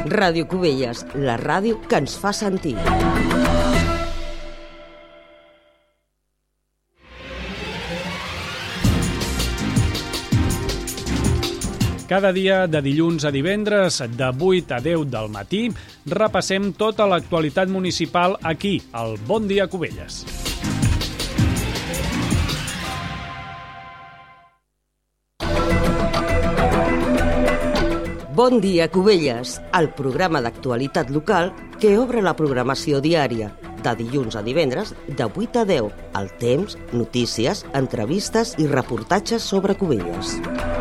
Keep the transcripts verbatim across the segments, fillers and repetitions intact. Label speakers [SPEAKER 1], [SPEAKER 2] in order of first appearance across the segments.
[SPEAKER 1] Ràdio Cubelles, la ràdio que ens fa sentir.
[SPEAKER 2] Cada dia, de dilluns a divendres, de vuit a deu del matí, repassem tota l'actualitat municipal aquí, al Bon Dia Cubelles.
[SPEAKER 1] Bon dia, Cubelles, el programa d'actualitat local que obre la programació diària, de dilluns a divendres, de vuit a deu, el temps, notícies, entrevistes i reportatges sobre Cubelles.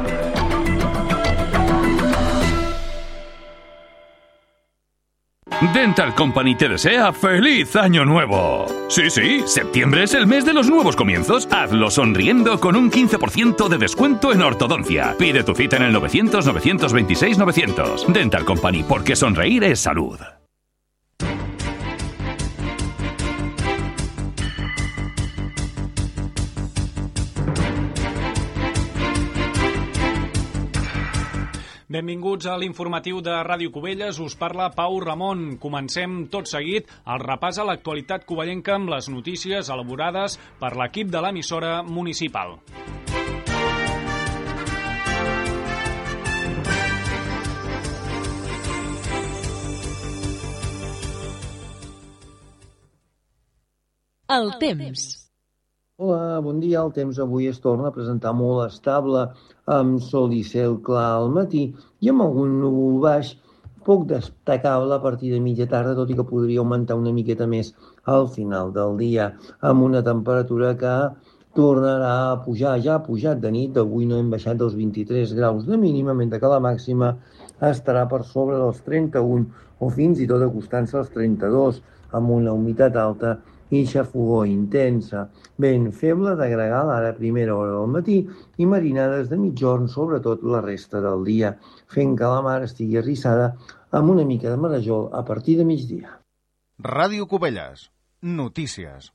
[SPEAKER 3] Dental Company te desea ¡Feliz Año Nuevo! Sí, sí, septiembre es el mes de los nuevos comienzos. Hazlo sonriendo con un quince por ciento de descuento en ortodoncia. Pide tu cita en el novecientos, novecientos veintiséis, novecientos. Dental Company, porque sonreír es salud.
[SPEAKER 2] Benvinguts a l'informatiu de Ràdio Cubelles, us parla Pau Ramon. Comencem tot seguit el repàs a l'actualitat covellenca amb les notícies elaborades per l'equip de l'emissora municipal.
[SPEAKER 4] El temps.
[SPEAKER 5] Hola, bon dia. El temps avui es torna a presentar molt estable, amb sol i cel clar al matí i amb algun núvol baix, poc destacable a partir de mitja tarda, tot i que podria augmentar una miqueta més al final del dia, amb una temperatura que tornarà a pujar. Ja ha pujat de nit, avui no hem baixat dels vint-i-tres graus de mínima, mentre que la màxima estarà per sobre dels trenta-un o fins i tot acostant-se als trenta-dos, amb una humitat alta i xafogor intensa. Vent feble de gregal ara a primera hora del matí i marinades de mitjorn, sobretot la resta del dia, fent que la mar estigui arrissada amb una mica de marejol a partir de migdia.
[SPEAKER 6] Ràdio Cubelles. Notícies.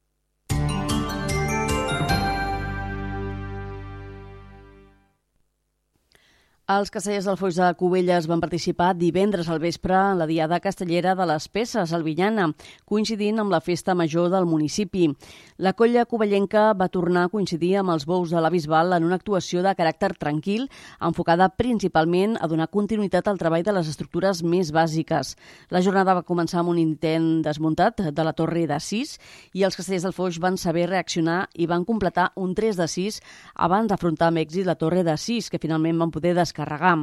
[SPEAKER 4] Els castellers del Foix de Cubelles van participar divendres al vespre en la Diada Castellera de les Peces, a Albinyana, coincidint amb la festa major del municipi. La colla covellenca va tornar a coincidir amb els bous de la Bisbal en una actuació de caràcter tranquil, enfocada principalment a donar continuïtat al treball de les estructures més bàsiques. La jornada va començar amb un intent desmuntat de la Torre de sis i els castellers del Foix van saber reaccionar i van completar un tres de sis abans d'afrontar amb èxit la Torre de sis, que finalment van poder descarregar.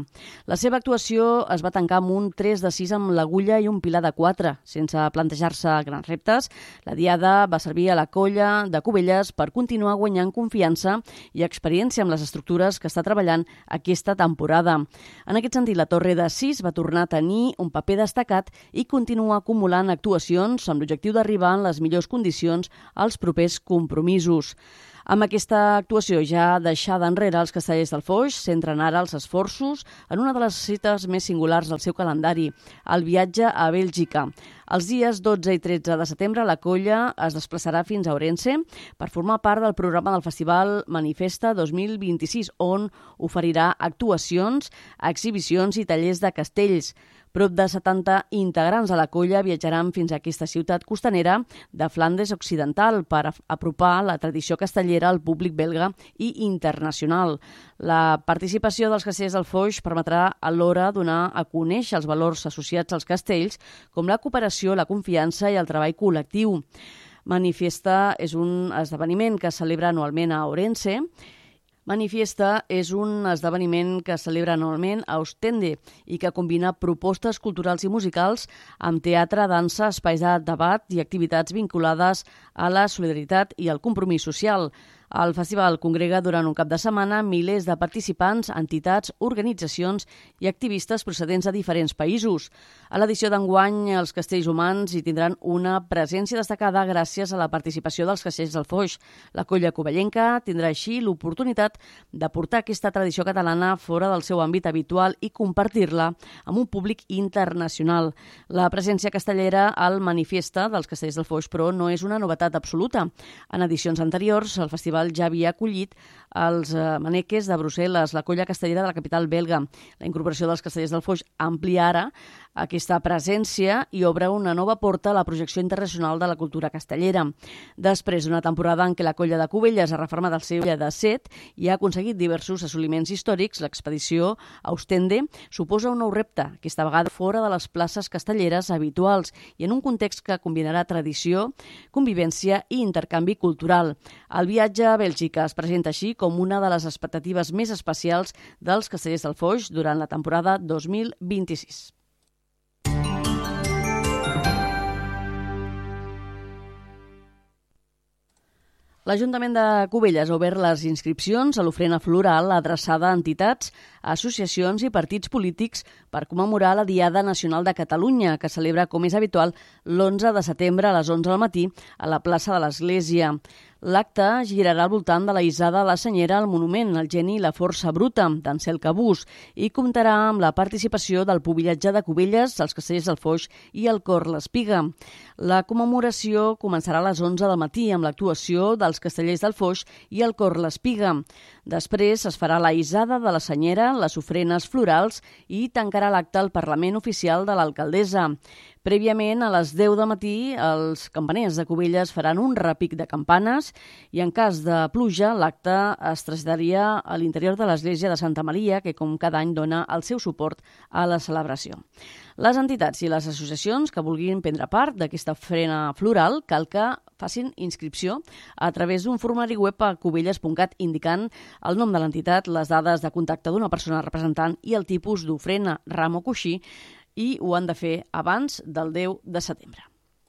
[SPEAKER 4] La seva actuació es va tancar amb un tres de sis amb l'agulla i un pilar de quatre. Sense plantejar-se grans reptes, la Diada va servir a la colla de Cubelles per continuar guanyant confiança i experiència amb les estructures que està treballant aquesta temporada. En aquest sentit, la Torre de sis va tornar a tenir un paper destacat i continua acumulant actuacions amb l'objectiu d'arribar en les millors condicions als propers compromisos. Amb aquesta actuació ja deixada enrere, els castellers del Foix centren ara els esforços en una de les cites més singulars del seu calendari, el viatge a Bèlgica. Els dies dotze i tretze de setembre la colla es desplaçarà fins a Ourense per formar part del programa del Festival Manifesta dos mil vint-i-sis, on oferirà actuacions, exhibicions i tallers de castells. Prop de setanta integrants de la colla viatjaran fins a aquesta ciutat costanera de Flandes Occidental per apropar la tradició castellera al públic belga i internacional. La participació dels castellers del Foix permetrà alhora donar a conèixer els valors associats als castells, com la cooperació, la confiança i el treball col·lectiu. Manifesta és un esdeveniment que es celebra anualment a Ourense. Manifesta és un esdeveniment que es celebra anualment a Ostende i que combina propostes culturals i musicals amb teatre, dansa, espais de debat i activitats vinculades a la solidaritat i al compromís social. El festival congrega durant un cap de setmana milers de participants, entitats, organitzacions i activistes procedents de diferents països. A l'edició d'enguany, els castells humans hi tindran una presència destacada gràcies a la participació dels castells del Foix. La colla covellenca tindrà així l'oportunitat de portar aquesta tradició catalana fora del seu àmbit habitual i compartir-la amb un públic internacional. La presència castellera al Manifesta dels castells del Foix, però, no és una novetat absoluta. En edicions anteriors, el festival ja havia acollit els maneques de Brussel·les, la colla castellera de la capital belga. La incorporació dels castellers del Foix amplia ara aquesta presència i obre una nova porta a la projecció internacional de la cultura castellera. Després d'una temporada en què la Colla de Cubelles ha reformat el seu de set i ha aconseguit diversos assoliments històrics, l'expedició a Ostende suposa un nou repte, aquesta vegada fora de les places castelleres habituals i en un context que combinarà tradició, convivència i intercanvi cultural. El viatge a Bèlgica es presenta així com una de les expectatives més especials dels Castellers del Foix durant la temporada dos mil vint-i-sis. L'Ajuntament de Cubelles ha obert les inscripcions a l'ofrena floral adreçada a entitats, associacions i partits polítics per commemorar la Diada Nacional de Catalunya, que celebra, com és habitual, l'onze de setembre a les onze del matí a la plaça de l'Església. L'acte girarà al voltant de la hissada de la Senyera al monument, el geni i la força bruta, d'Ansel Cabús, i comptarà amb la participació del Pubillatge de Cubelles, els Castellers del Foix i el Cor l'Espiga. La commemoració començarà a les onze del matí amb l'actuació dels Castellers del Foix i el Cor l'Espiga. Després es farà la hissada de la Senyera, les ofrenes florals i tancarà l'acte al Parlament Oficial de l'Alcaldessa. Prèviament, a les deu del matí, els campaners de Cubelles faran un repic de campanes i, en cas de pluja, l'acte es traslladaria a l'interior de l'església de Santa Maria, que com cada any dona el seu suport a la celebració. Les entitats i les associacions que vulguin prendre part d'aquesta ofrena floral cal que facin inscripció a través d'un formulari web a cubelles punt cat indicant el nom de l'entitat, les dades de contacte d'una persona representant i el tipus d'ofrena, ram o coixí, i ho han de fer abans del deu de setembre.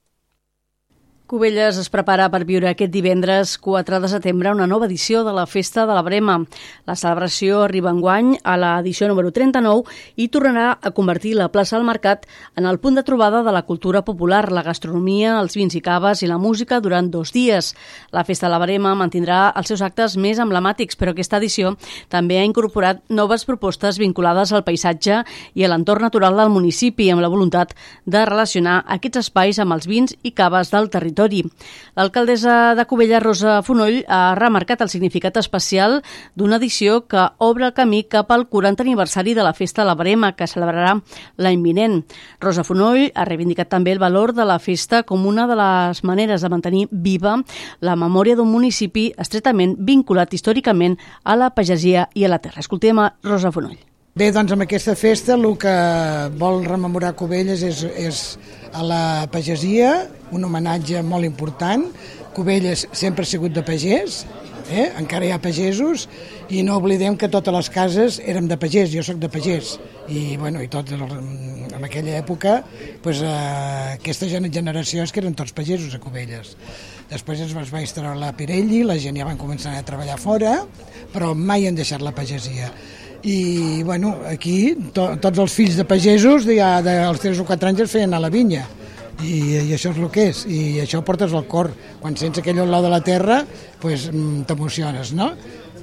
[SPEAKER 4] Cubelles es prepara per viure aquest divendres quatre de setembre una nova edició de la Festa de la Brema. La celebració arriba enguany a l'edició número trenta-nou i tornarà a convertir la plaça del Mercat en el punt de trobada de la cultura popular, la gastronomia, els vins i caves i la música durant dos dies. La Festa de la Brema mantindrà els seus actes més emblemàtics, però aquesta edició també ha incorporat noves propostes vinculades al paisatge i a l'entorn natural del municipi, amb la voluntat de relacionar aquests espais amb els vins i caves del territori. L'alcaldessa de Cubelles, Rosa Fonoll, ha remarcat el significat especial d'una edició que obre el camí cap al quarantè aniversari de la Festa de la Brema, que celebrarà l'any vinent. Rosa Fonoll ha reivindicat també el valor de la festa com una de les maneres de mantenir viva la memòria d'un municipi estretament vinculat històricament a la pagesia i a la terra. Escoltem a Rosa Fonoll.
[SPEAKER 7] Bé, doncs amb aquesta festa el que vol rememorar Cubelles és, és a la pagesia, un homenatge molt important. Cubelles sempre ha sigut de pagès, eh? Encara hi ha pagesos, i no oblidem que totes les cases érem de pagès, jo sóc de pagès, i, bueno, i tot, en aquella època pues, eh, aquesta generació és que eren tots pagesos a Cubelles. Després es va instal·lar la Pirelli, la gent ja van començar a treballar fora, però mai han deixat la pagesia. I bueno, aquí to, tots els fills de pagesos ja dels tres o quatre anys es feien a la vinya i, i això és el que és, i això ho portes al cor. Quan sents aquell olor de la terra pues, t'emociones, no?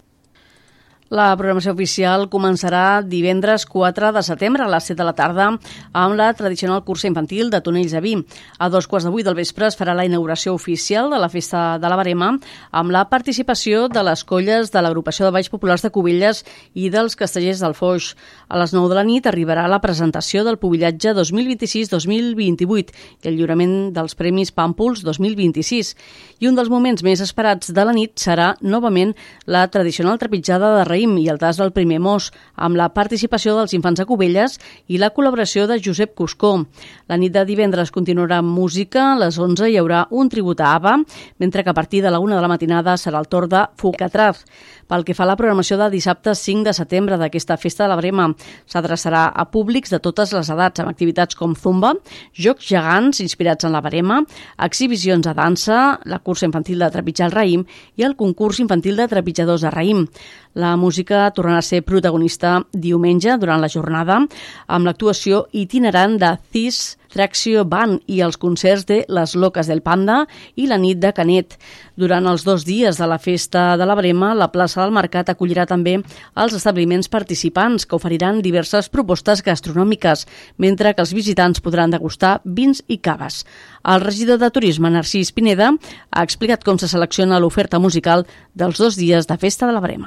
[SPEAKER 7] La programació oficial començarà divendres quatre de setembre a les set de la tarda amb la tradicional cursa infantil de tonells a vi. A dos quarts de vuit del vespre es farà la inauguració oficial de la Festa de la Verema amb la participació de les colles de l'Agrupació de Balls Populars de Cubelles i dels Castellers del Foix. A les nou de la nit arribarà la presentació del Pubillatge dos mil vint-i-sis dos mil vint-i-vuit i el lliurament dels Premis Pàmpols dos mil vint-i-sis. I un dels moments més esperats de la nit serà novament la tradicional trepitjada de raïm i el tas del primer mos, amb la participació dels infants de Cubelles i la col·laboració de Josep Cuscó. La nit de divendres continuarà amb música, a les onze hi haurà un tribut a ABBA, mentre que a partir de la una de la matinada serà el torn de Fucatraz. Pel que fa a la programació de dissabte cinc de setembre d'aquesta Festa de la Brema, s'adreçarà a públics de totes les edats, amb activitats com zumba, jocs gegants inspirats en la Brema, exhibicions de dansa, la cursa infantil de trepitjar el raïm i el concurs infantil de trepitjadors de raïm. La música tornarà a ser protagonista diumenge durant la jornada amb l'actuació itinerant de Cis Tracció Band i els concerts de Les Loques del Panda i la nit de Canet. Durant els dos dies de la Festa de la Brema, la plaça del Mercat acollirà també els establiments participants que oferiran diverses propostes gastronòmiques, mentre que els visitants podran degustar vins i caves. El regidor de Turisme, Narcís Pineda, ha explicat com se selecciona l'oferta musical dels dos dies de Festa de la Brema.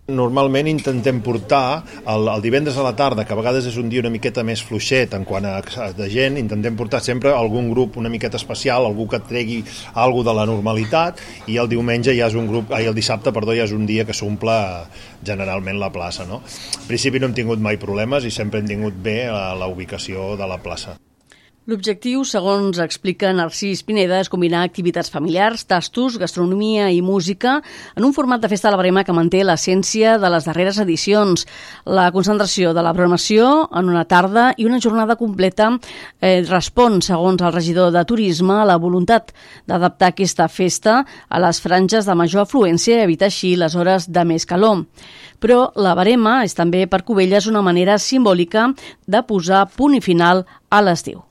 [SPEAKER 8] Normalment intentem portar el, el divendres a la tarda, que a vegades és un dia una miqueta més fluixet en quant a de gent, intentem portar sempre algun grup una miqueta especial, algú que et tregui alguna de la normalitat, i el diumenge ja és un grup, ai, el dissabte, perdó, ja és un dia que s'omple generalment la plaça, no? En principi no hem tingut mai problemes i sempre hem tingut bé la, la ubicació de la plaça.
[SPEAKER 4] L'objectiu, segons explica Narcís Pineda, és combinar activitats familiars, tastos, gastronomia i música en un format de festa de la Verema que manté l'essència de les darreres edicions. La concentració de la programació en una tarda i una jornada completa eh, respon, segons el regidor de Turisme, a la voluntat d'adaptar aquesta festa a les franges de major afluència i evitar així les hores de més calor. Però la Verema és també per Cubelles una manera simbòlica de posar punt i final a l'estiu.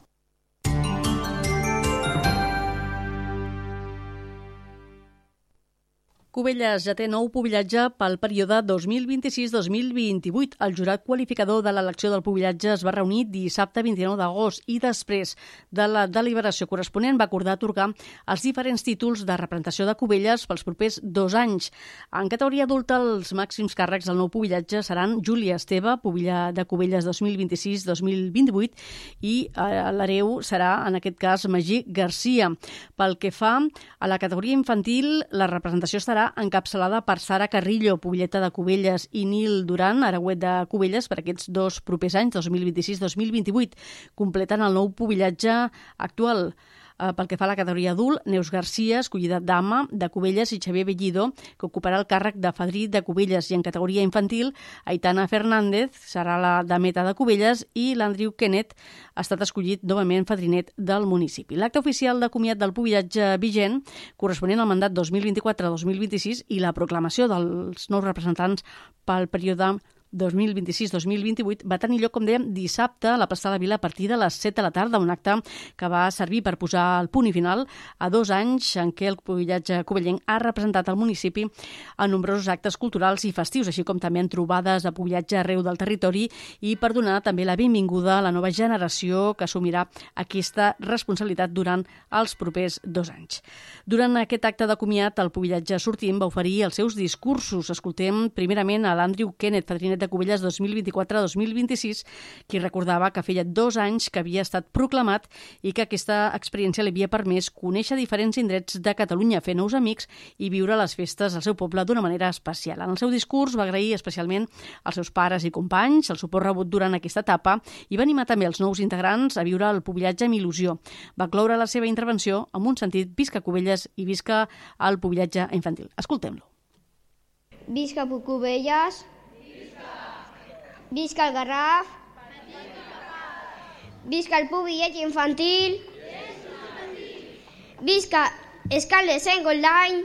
[SPEAKER 4] Cubelles ja té nou pubillatge pel període dos mil vint-i-sis dos mil vint-i-vuit. El jurat qualificador de l'elecció del pubillatge es va reunir dissabte vint-i-nou d'agost i després de la deliberació corresponent va acordar atorgar els diferents títols de representació de Cubelles pels propers dos anys. En categoria adulta, els màxims càrrecs del nou pubillatge seran Júlia Esteve, pubilla de Cubelles dos mil vint-i-sis dos mil vint-i-vuit, i eh, l'hereu serà, en aquest cas, Magí Garcia. Pel que fa a la categoria infantil, la representació estarà encapçalada per Sara Carrillo, pubilleta de Cubelles, i Nil Duran, aragüet de Cubelles, per aquests dos propers anys, dos mil vint-i-sis dos mil vint-i-vuit, completen el nou pubillatge actual. Pel que fa a la categoria adult, Neus Garcia, escollida dama de Cubelles, i Xavier Bellido, que ocuparà el càrrec de fadrí de Cubelles. I en categoria infantil, Aitana Fernández serà la dameta de Cubelles i l'Andrew Kenneth ha estat escollit novament fadrinet del municipi. L'acte oficial de comiat del pubillatge vigent, corresponent al mandat dos mil vint-i-quatre dos mil vint-i-sis, i la proclamació dels nous representants pel període dos mil vint-i-sis dos mil vint-i-vuit va tenir lloc, com dèiem, dissabte a la Plaça de la Vila a partir de les set de la tarda, un acte que va servir per posar el punt i final a dos anys en què el pubillatge cubellenc ha representat el municipi en nombrosos actes culturals i festius, així com també en trobades de pubillatge arreu del territori, i per donar també la benvinguda a la nova generació que assumirà aquesta responsabilitat durant els propers dos anys. Durant aquest acte de comiat, el pubillatge sortint va oferir els seus discursos. Escoltem primerament a l'Andrew Kenneth, fadrinet de Cubelles dos mil vint-i-quatre dos mil vint-i-sis, qui recordava que feia dos anys que havia estat proclamat i que aquesta experiència li havia permès conèixer diferents indrets de Catalunya, fer nous amics i viure les festes al seu poble d'una manera especial. En el seu discurs va agrair especialment als seus pares i companys el suport rebut durant aquesta etapa i va animar també els nous integrants a viure el pubillatge amb il·lusió. Va cloure la seva intervenció amb un sentit visca Cubelles i visca el pubillatge infantil. Escoltem-lo.
[SPEAKER 9] Visca Cubelles, visca el Garraf, visca el pubillatge infantil, visca Escal de Saint-Goldany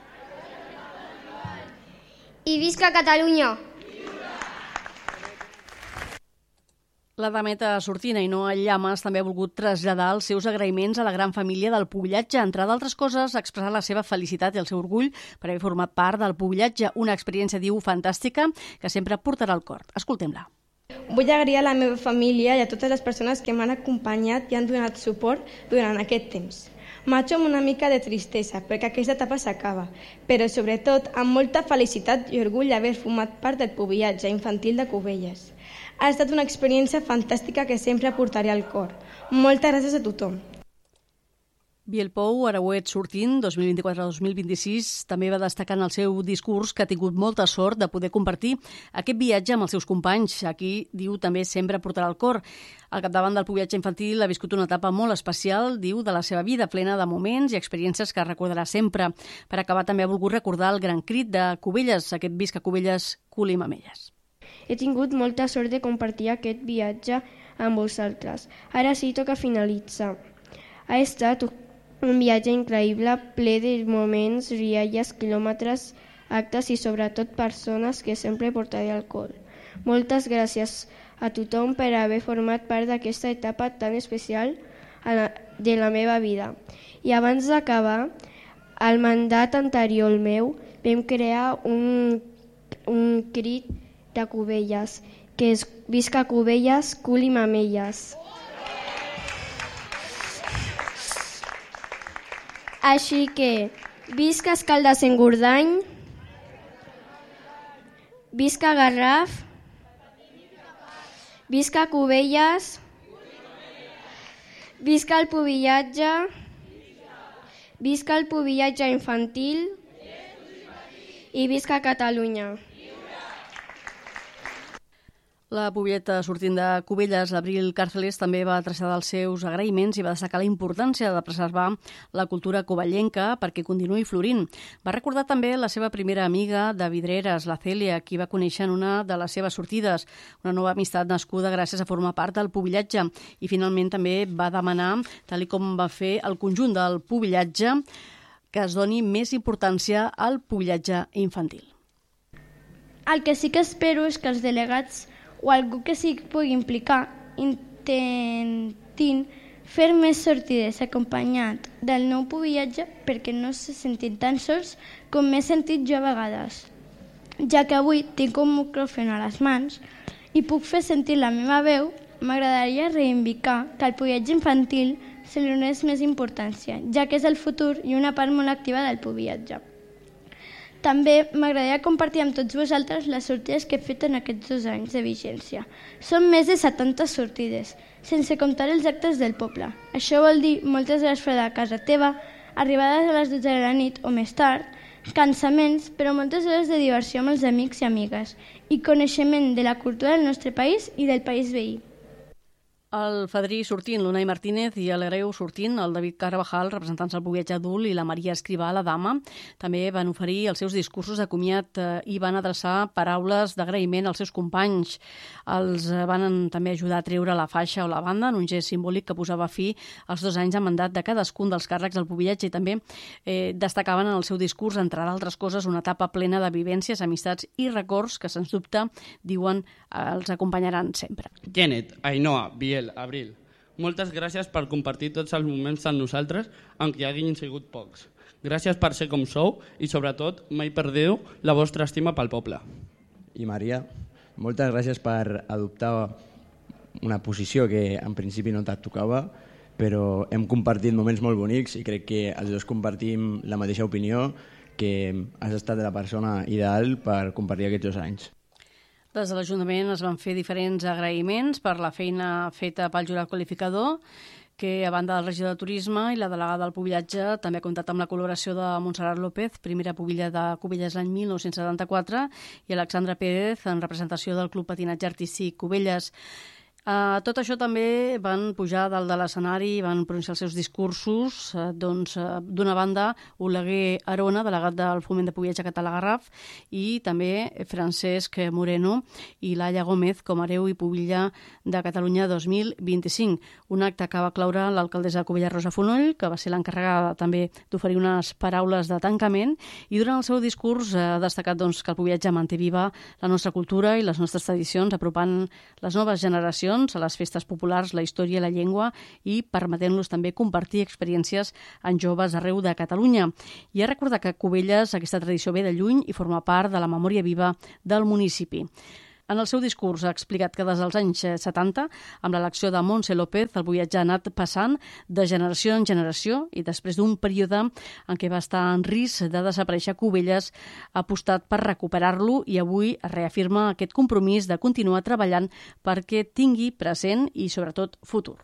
[SPEAKER 9] i visca Catalunya.
[SPEAKER 4] La dameta sortina i no el Llames també ha volgut traslladar els seus agraïments a la gran família del pubillatge, entre d'altres coses, expressar la seva felicitat i el seu orgull per haver format part del pubillatge, una experiència, diu, fantàstica que sempre portarà al cor. Escoltem-la.
[SPEAKER 10] Vull agrair a la meva família i a totes les persones que m'han acompanyat i han donat suport durant aquest temps. Marxo amb una mica de tristesa perquè aquesta etapa s'acaba, però sobretot amb molta felicitat i orgull d'haver format part del pubillatge infantil de Cubelles. Ha estat una experiència fantàstica que sempre portaré al cor. Moltes gràcies a tothom.
[SPEAKER 4] Biel Pou, aragüet sortint, dos mil vint-i-quatre dos mil vint-i-sis, també va destacar en el seu discurs que ha tingut molta sort de poder compartir aquest viatge amb els seus companys. Aquí, diu, també sempre portarà al cor. Al capdavant del pubillatge infantil ha viscut una etapa molt especial, diu, de la seva vida, plena de moments i experiències que recordarà sempre. Per acabar, també ha volgut recordar el gran crit de Cubelles, aquest visca Cubelles, cul i mamelles.
[SPEAKER 11] He tingut molta sort de compartir aquest viatge amb vosaltres. Ara sí toca finalitzar. Ha estat un viatge increïble, ple de moments, rialles, quilòmetres, actes i sobretot persones que sempre portaré al cor. Moltes gràcies a tothom per haver format part d'aquesta etapa tan especial de la meva vida. I abans d'acabar, al mandat anterior meu, vam crear un, un crit de Cubelles, que és visca Cubelles, cul i mamelles. Així que, visca Escal de Saint-Goldany, Visca Garraf, visca Cubelles, visca el pubillatge, visca el pubillatge infantil i visca Catalunya.
[SPEAKER 4] La pubilleta sortint de Cubelles, l'Abril Càrceles, també va traslladar els seus agraïments i va destacar la importància de preservar la cultura covellenca perquè continuï florint. Va recordar també la seva primera amiga de Vidreres, la Cèlia, qui va conèixer en una de les seves sortides, una nova amistat nascuda gràcies a formar part del pubillatge. I finalment també va demanar, tal com va fer el conjunt del pubillatge, que es doni més importància al pubillatge infantil.
[SPEAKER 10] El que sí que espero és que els delegats o algú que s'hi pugui implicar intentin fer més sortides acompanyat del nou pubillatge perquè no se sentin tan sols com m'he sentit jo a vegades, ja que avui tinc un micròfon a les mans i puc fer sentir la meva veu. M'agradaria reivindicar que al pubillatge infantil se li donés més importància, ja que és el futur i una part molt activa del pubillatge. També m'agradaria compartir amb tots vosaltres les sortides que he fet en aquests dos anys de vigència. Són més de setanta sortides, sense comptar els actes del poble. Això vol dir moltes hores fora de casa teva, arribades a les dotze de la nit o més tard, cansaments, però moltes hores de diversió amb els amics i amigues i coneixement de la cultura del nostre país i del país veí.
[SPEAKER 4] El fadrí sortint, l'Unai Martínez, i el greu sortint, el David Carvajal, representants del pubillatge adult, i la Maria Escrivà, la dama, també van oferir els seus discursos de comiat i van adreçar paraules d'agraïment als seus companys. Els van també ajudar a treure la faixa o la banda en un gest simbòlic que posava fi als dos anys de mandat de cadascun dels càrrecs del pubillatge i també eh, destacaven en el seu discurs, entre d'altres coses, una etapa plena de vivències, amistats i records que, sens dubte, diuen, els acompanyaran sempre.
[SPEAKER 12] Kenneth, Ainhoa, Biel, Abril, moltes gràcies per compartir tots els moments amb nosaltres, aunque hagin sigut pocs. Gràcies per ser com sou i, sobretot, mai perdeu la vostra estima pel poble.
[SPEAKER 13] I Maria, moltes gràcies per adoptar una posició que en principi no et tocava, però hem compartit moments molt bonics i crec que els dos compartim la mateixa opinió, que has estat la persona ideal per compartir aquests dos anys.
[SPEAKER 4] Des de l'Ajuntament es van fer diferents agraïments per la feina feta pel jurat qualificador, que a banda del regidor de Turisme i la delegada del pubillatge també ha comptat amb la col·laboració de Montserrat López, primera pubilla de Cubelles l'any mil nou-cents setanta-quatre, i Alexandra Pérez en representació del Club Patinatge Artístic Cubelles. Uh, tot això també van pujar dalt de l'escenari i van pronunciar els seus discursos. Uh, doncs, uh, d'una banda, Oleguer Arona, delegat del Foment de Pubillatge Català Garraf, i també Francesc Moreno i Laia Gómez com a hereu i pubilla de Catalunya dos mil vint-i-cinc. Un acte que va claure l'alcaldessa de Cubelles, Rosa Fonoll, que va ser l'encarregada també d'oferir unes paraules de tancament, i durant el seu discurs ha destacat doncs, que el pubillatge manté viva la nostra cultura i les nostres tradicions, apropant les noves generacions a les festes populars, la història i la llengua i permetent-los també compartir experiències en joves arreu de Catalunya. I a recordar que a Cubelles aquesta tradició ve de lluny i forma part de la memòria viva del municipi. En el seu discurs ha explicat que des dels anys setanta, amb l'elecció de Montse López, el pubillatge ha anat passant de generació en generació i després d'un període en què va estar en risc de desaparèixer Cubelles, ha apostat per recuperar-lo i avui reafirma aquest compromís de continuar treballant perquè tingui present i, sobretot, futur.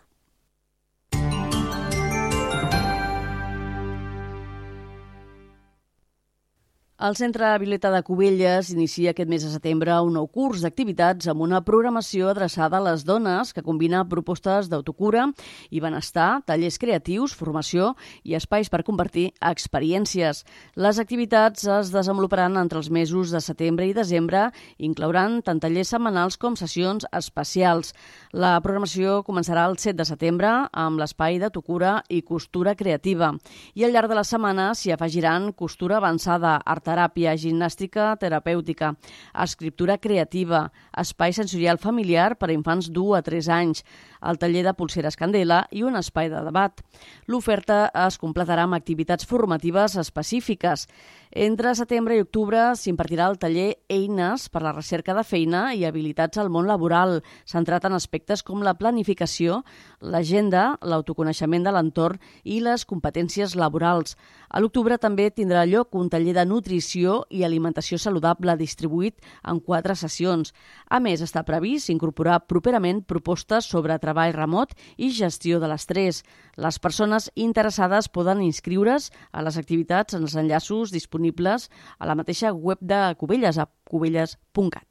[SPEAKER 4] El Centre Violeta de Cubelles inicia aquest mes de setembre un nou curs d'activitats amb una programació adreçada a les dones que combina propostes d'autocura i benestar, tallers creatius, formació i espais per compartir experiències. Les activitats es desenvoluparan entre els mesos de setembre i desembre, inclouran tant tallers setmanals com sessions especials. La programació començarà el set de setembre amb l'espai d'autocura i costura creativa i al llarg de la setmana s'hi afegiran costura avançada, art teràpia, gimnàstica terapèutica, escriptura creativa, espai sensorial familiar per a infants d'u a tres anys, el taller de pulseres Candela i un espai de debat. L'oferta es completarà amb activitats formatives específiques. Entre setembre i octubre s'impartirà el taller Eines per la recerca de feina i habilitats al món laboral, centrat en aspectes com la planificació, l'agenda, l'autoconeixement de l'entorn i les competències laborals. A l'octubre també tindrà lloc un taller de nutrició i alimentació saludable distribuït en quatre sessions. A més, està previst incorporar properament propostes sobre treball remot i gestió de l'estrès. Les persones interessades poden inscriure's a les activitats en els enllaços disponibles a la mateixa web de Cubelles, a cubelles punt cat.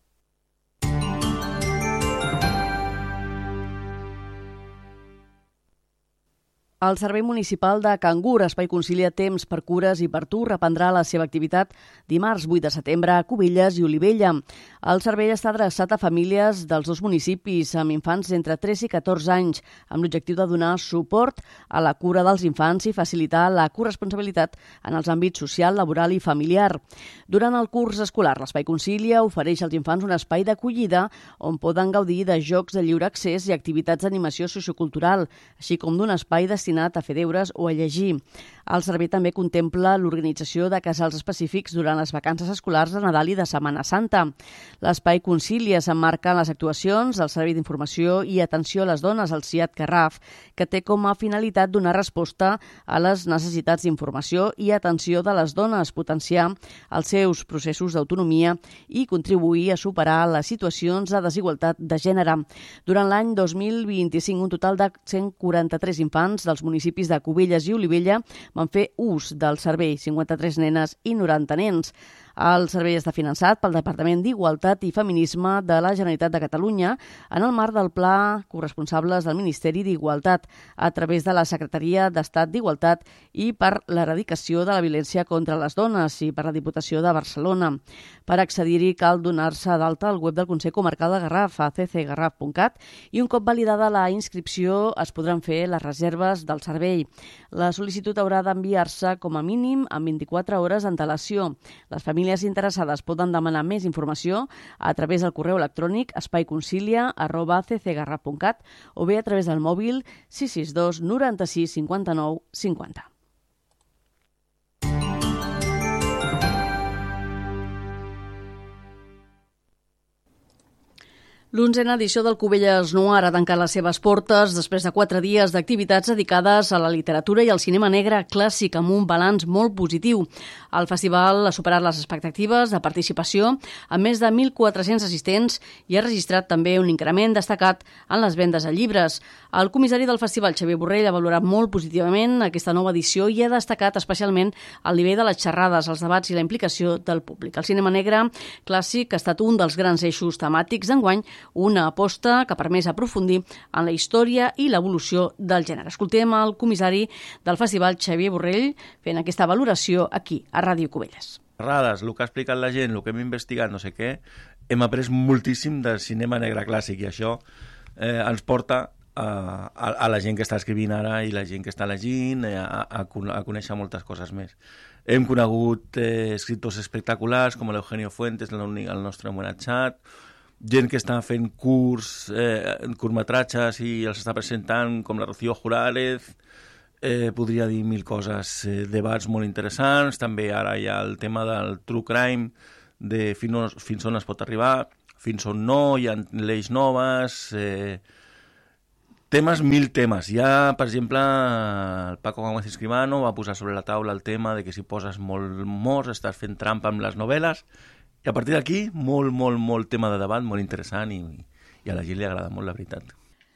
[SPEAKER 4] El Servei Municipal de Cangur, Espai Concilia Temps per Cures i per Tu, reprendrà la seva activitat dimarts vuit de setembre a Cubelles i Olivella. El servei està adreçat a famílies dels dos municipis amb infants d'entre tres i catorze anys, amb l'objectiu de donar suport a la cura dels infants i facilitar la corresponsabilitat en els àmbits social, laboral i familiar. Durant el curs escolar, l'Espai Concilia ofereix als infants un espai d'acollida on poden gaudir de jocs de lliure accés i activitats d'animació sociocultural, així com d'un espai de destinat a fer deures o a llegir. El servei també contempla l'organització de casals específics durant les vacances escolars de Nadal i de Setmana Santa. L'Espai Concilia s'emmarca en les actuacions del Servei d'Informació i Atenció a les Dones, el C I A T Garraf, que té com a finalitat donar resposta a les necessitats d'informació i atenció de les dones, potenciar els seus processos d'autonomia i contribuir a superar les situacions de desigualtat de gènere. Durant l'any dos mil vint-i-cinc, un total de cent quaranta-tres infants dels municipis de Cubelles i Olivella van fer ús del servei, cinquanta-tres nenes i noranta nens. El servei està finançat pel Departament d'Igualtat i Feminisme de la Generalitat de Catalunya en el marc del Pla Corresponsables del Ministeri d'Igualtat a través de la Secretaria d'Estat d'Igualtat i per l'erradicació de la violència contra les dones i per la Diputació de Barcelona. Per accedir-hi cal donar-se d'alta al web del Consell Comarcal de Garraf, a c c garraf punt cat, i un cop validada la inscripció es podran fer les reserves del servei. La sol·licitud haurà d'enviar-se com a mínim amb vint-i-quatre hores d'antelació. Les famílies interessades poden demanar més informació a través del correu electrònic espaiconcilia arroba c c garraf punt cat o bé a través del mòbil sis sis dos noranta-sis cinquanta-nou cinquanta. L'onzena edició del Cubelles Noir ha tancat les seves portes després de quatre dies d'activitats dedicades a la literatura i al cinema negre clàssic amb un balanç molt positiu. El festival ha superat les expectatives de participació amb més de mil quatre-cents assistents i ha registrat també un increment destacat en les vendes de llibres. El comissari del festival, Xavier Borrell, ha valorat molt positivament aquesta nova edició i ha destacat especialment el nivell de les xerrades, els debats i la implicació del públic. El cinema negre clàssic ha estat un dels grans eixos temàtics d'enguany, una aposta que ha permès aprofundir en la història i l'evolució del gènere. Escoltem el comissari del festival, Xavier Borrell, fent aquesta valoració aquí, a Ràdio Cubelles.
[SPEAKER 14] Rades, el que ha explicat la gent, el que hem investigat, no sé què, hem après moltíssim del cinema negre clàssic i això eh, ens porta a, a, a la gent que està escrivint ara i la gent que està llegint a, a, a conèixer moltes coses més. Hem conegut eh, escriptors espectaculars com l'Eugenio Fuentes, el, el nostre homenatjat, gent que està fent curs, eh, curtmetratges i els està presentant, com la Rocío Jurález, eh, podria dir mil coses, eh, debats molt interessants, també ara hi ha el tema del true crime, de fins, fins on es pot arribar, fins on no, hi ha lleis noves, eh, temes, mil temes. Ja, per exemple, el Paco Gómez Escribano va posar sobre la taula el tema de que si poses molt morts estàs fent trampa amb les novel·les. I a partir d'aquí, molt, molt, molt tema de debat, molt interessant i, i a la gent li agrada molt, la veritat.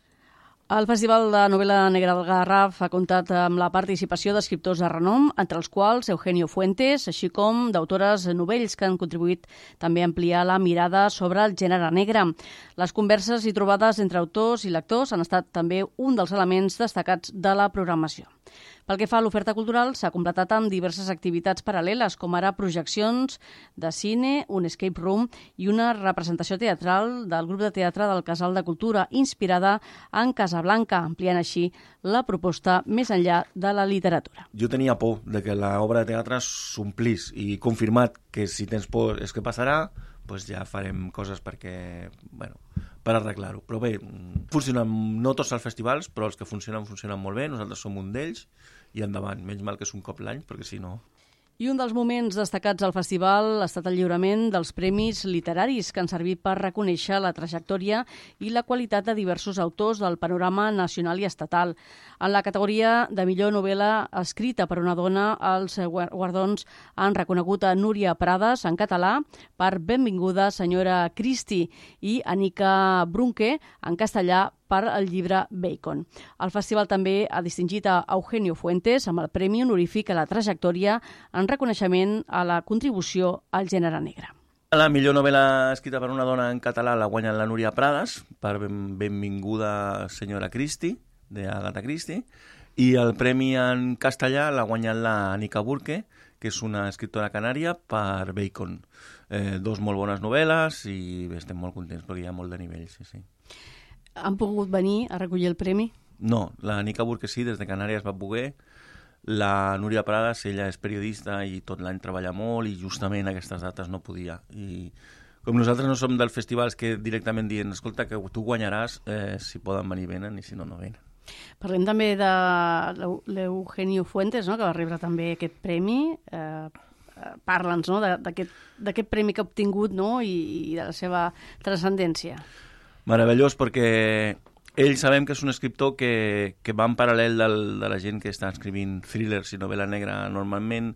[SPEAKER 4] El Festival de Novel·la Negra del Garraf ha comptat amb la participació d'escriptors de renom, entre els quals Eugenio Fuentes, així com d'autores novells que han contribuït també a ampliar la mirada sobre el gènere negre. Les converses i trobades entre autors i lectors han estat també un dels elements destacats de la programació. Pel que fa a l'oferta cultural, s'ha completat amb diverses activitats paral·leles, com ara projeccions de cine, un escape room i una representació teatral del grup de teatre del Casal de Cultura, inspirada en Casablanca, ampliant així la proposta més enllà de la literatura.
[SPEAKER 14] Jo tenia por de que l'obra de teatre s'omplís i confirmat que si tens por és que passarà, doncs ja farem coses perquè, bueno, per arreglar-ho. Però bé, funcionen no tots els festivals, però els que funcionen, funcionen molt bé. Nosaltres som un d'ells i endavant. Menys mal que és un cop l'any, perquè si no...
[SPEAKER 4] I un dels moments destacats al festival ha estat el lliurament dels premis literaris que han servit per reconèixer la trajectòria i la qualitat de diversos autors del panorama nacional i estatal. En la categoria de millor novel·la escrita per una dona, els guardons han reconegut a Núria Prades en català per Benvinguda senyora Christie i Anika Brunke en castellà per el llibre Bacon. El festival també ha distingit a Eugenio Fuentes amb el Premi Honorífic a la Trajectòria en reconeixement a la contribució al gènere negre.
[SPEAKER 14] La millor novel·la escrita per una dona en català la guanya la Núria Prades per Benvinguda senyora Christie, d'Agatha Christie, i el premi en castellà l'ha guanyat la Anika Brunke, que és una escriptora canària, per Bacon. Eh, dos molt bones novel·les i estem molt contents perquè hi ha molt de nivell, sí, sí.
[SPEAKER 4] Han pogut venir a recollir el premi?
[SPEAKER 14] No, la Anika Brunke sí, des de Canàries va poder. La Núria Prades, ella és periodista i tot l'any treballa molt i justament aquestes dates no podia. I com nosaltres no som dels festivals que directament diuen escolta, que tu guanyaràs, eh, si poden venir venen i si no, no venen.
[SPEAKER 4] Parlem també de l'Eugenio Fuentes, no?, que va rebre també aquest premi. Eh, Parla'ns, no?, d'aquest premi que ha obtingut, no?, i, i de la seva transcendència.
[SPEAKER 14] Meravellós, perquè ell sabem que és un escriptor que, que va en paral·lel del, de la gent que està escrivint thrillers i novel·la negra normalment,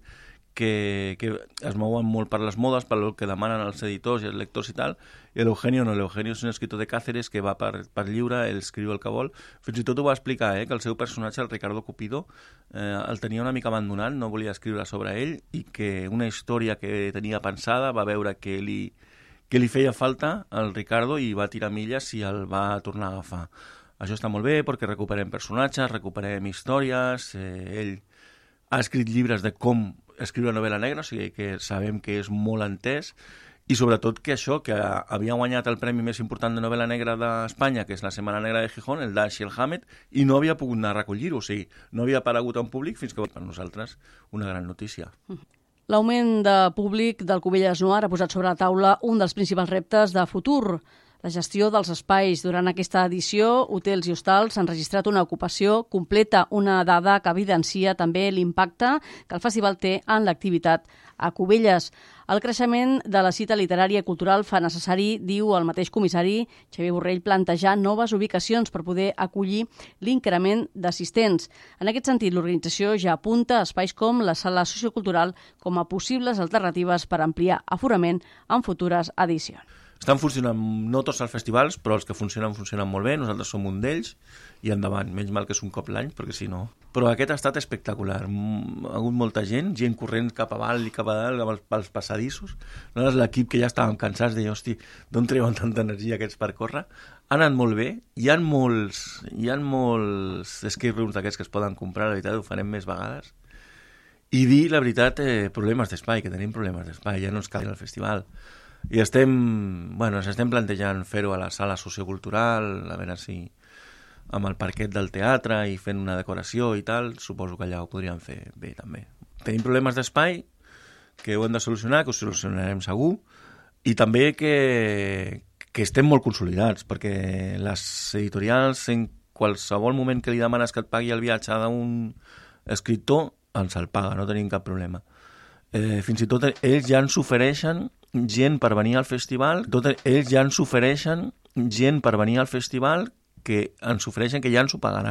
[SPEAKER 14] que, que es mouen molt per les modes, per el que demanen els editors i els lectors i tal, i l'Eugenio no, l'Eugenio és un escriptor de Càceres que va per, per lliure, ell escriu el que vol. Fins i tot ho va explicar, eh, que el seu personatge, el Ricardo Cupido, eh, el tenia una mica abandonat, no volia escriure sobre ell, i que una història que tenia pensada va veure que li que li feia falta al Ricardo i va tirar milles i el va tornar a agafar. Això està molt bé perquè recuperem personatges, recuperem històries, eh, ell ha escrit llibres de com escriure novel·la negra, o sigui que sabem que és molt entès, i sobretot que això, que havia guanyat el premi més important de novel·la negra d'Espanya, que és la Setmana Negra de Gijón, el Dashiell Hammett, i no havia pogut anar a recollir-ho, o sigui, no havia aparegut en públic fins que per nosaltres una gran notícia.
[SPEAKER 4] L'augment de públic del Cubelles Noir ha posat sobre la taula un dels principals reptes de futur, la gestió dels espais. Durant aquesta edició, hotels i hostals han registrat una ocupació completa, una dada que evidencia també l'impacte que el festival té en l'activitat a Cubelles. El creixement de la cita literària i cultural fa necessari, diu el mateix comissari Xavier Borrell, plantejar noves ubicacions per poder acollir l'increment d'assistents. En aquest sentit, l'organització ja apunta a espais com la sala sociocultural com a possibles alternatives per ampliar aforament en futures edicions.
[SPEAKER 14] Estan funcionant no tots els festivals, però els que funcionen, funcionen molt bé. Nosaltres som un d'ells i endavant. Menys mal que és un cop l'any, perquè si no... Però aquest ha estat espectacular. Ha hagut molta gent, gent corrent cap a dalt i cap a dalt, els, pels passadissos. Nosaltres, l'equip que ja estàvem cansats, deia, hosti, d'on treuen tanta energia aquests per córrer? Ha anat molt bé. Hi ha molts, hi ha molts escape rooms d'aquests que es poden comprar, la veritat, ho farem més vegades. I dir, la veritat, eh, problemes d'espai, que tenim problemes d'espai, ja no ens cal ir al festival. I estem, bueno, ens estem plantejant fer-ho a la sala sociocultural, a veure si amb el parquet del teatre i fent una decoració i tal, suposo que allà ho podríem fer bé també. Tenim problemes d'espai que ho hem de solucionar, que ho solucionarem segur, i també que, que estem molt consolidats, perquè les editorials en qualsevol moment que li demanes que et pagui el viatge d'un escriptor, ens el paga, no tenim cap problema. Eh, fins i tot ells ja ens ofereixen gent per venir al festival, tot, ells ja ens ofereixen gent per venir al festival que ens ofereixen que ja ens ho pagaran.